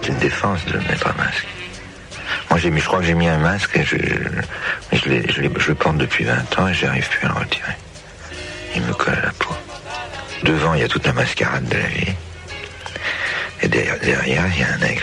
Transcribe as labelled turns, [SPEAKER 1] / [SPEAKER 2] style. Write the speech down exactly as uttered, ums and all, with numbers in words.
[SPEAKER 1] c'est une défense de mettre un masque. Moi, j'ai mis, je crois que j'ai mis un masque et je, je, je, l'ai, je, l'ai, je le porte depuis vingt ans et j'arrive plus à le retirer. Il me colle à la peau. Devant, il y a toute la mascarade de la vie. Et derrière, derrière il y a un aigle.